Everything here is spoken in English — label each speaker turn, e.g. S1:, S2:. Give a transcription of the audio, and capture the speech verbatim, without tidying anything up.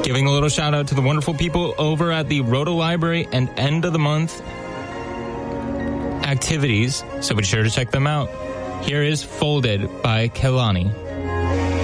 S1: Giving a little shout out to the wonderful people over at the Rhoda Library and end of the month activities, so be sure to check them out. Here is Folded by Kehlani.